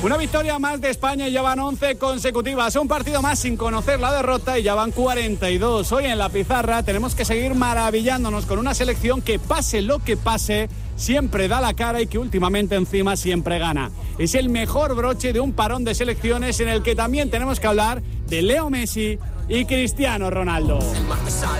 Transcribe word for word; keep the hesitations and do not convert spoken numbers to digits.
Una victoria más de España y ya van once consecutivas. Un partido más sin conocer la derrota y ya van cuarenta y dos. Hoy en la pizarra tenemos que seguir maravillándonos con una selección que, pase lo que pase, siempre da la cara y que últimamente encima siempre gana. Es el mejor broche de un parón de selecciones en el que también tenemos que hablar de Leo Messi y Cristiano Ronaldo.